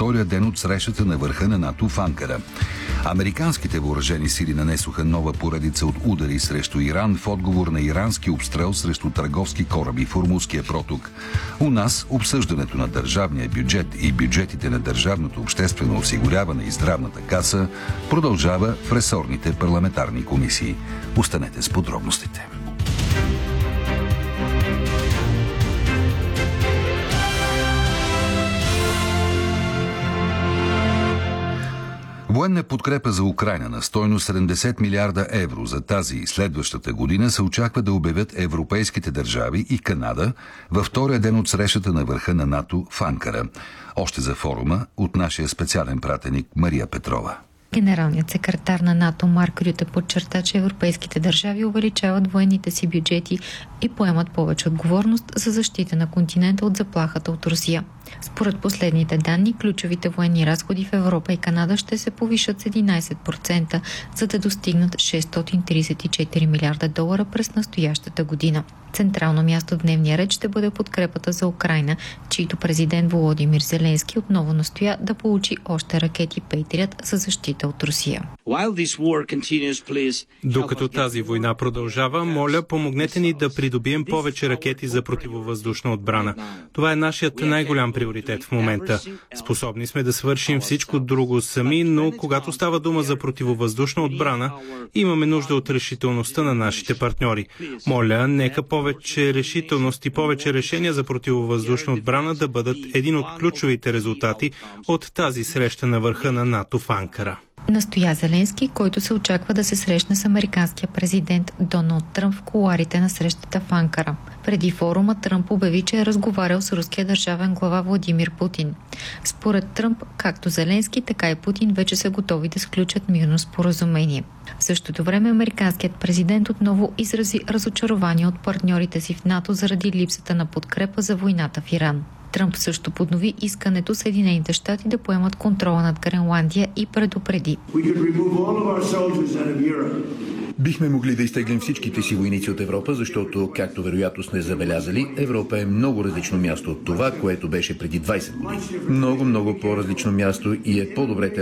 втория ден от срещата на върха на НАТО в Анкара. Американските въоръжени сили нанесоха нова поредица от удари срещу Иран в отговор на ирански обстрел срещу търговски кораби в Ормузския проток. У нас обсъждането на държавния бюджет и бюджетите на държавното обществено осигуряване и здравната каса продължава в ресорните парламентарни комисии. Останете с подробностите. Военна подкрепа за Украйна на стойност 70 милиарда евро за тази и следващата година се очаква да обявят европейските държави и Канада във втория ден от срещата на върха на НАТО в Анкара. Още за форума от нашия специален пратеник Мария Петрова. Генералният секретар на НАТО Марк Рюте подчерта, че европейските държави увеличават военните си бюджети и поемат повече отговорност за защита на континента от заплахата от Русия. Според последните данни, ключовите военни разходи в Европа и Канада ще се повишат с 11%, за да достигнат 634 милиарда долара през настоящата година. Централно място в дневния ред ще бъде подкрепата за Украйна, чийто президент Володимир Зеленски отново настоя да получи още ракети Пейтрият за защита от Русия. Докато тази война продължава, моля, помогнете ни да придобием повече ракети за противовъздушна отбрана. Това е нашият най-голям приоритет в момента. Способни сме да свършим всичко друго сами, но когато става дума за противовъздушна отбрана, имаме нужда от решителността на нашите партньори. Моля, нека повече решителност и повече решения за противовъздушна отбрана да бъдат един от ключовите резултати от тази среща на върха на НАТО в Анкара. Настоя Зеленски, който се очаква да се срещне с американския президент Доналд Тръмп в кулоарите на срещата в Анкара. Преди форума Тръмп обяви, че е разговарял с руския държавен глава Владимир Путин. Според Тръмп, както Зеленски, така и Путин вече са готови да сключат мирно споразумение. В същото време американският президент отново изрази разочарование от партньорите си в НАТО заради липсата на подкрепа за войната в Иран. Тръмп също поднови искането Съединените щати да поемат контрола над Гренландия и предупреди. Бихме могли да изтеглим всичките си войници от Европа, защото, както вероятно сме забелязали, Европа е много различно място от това, което беше преди 20 години. Много по-различно място и е по-добре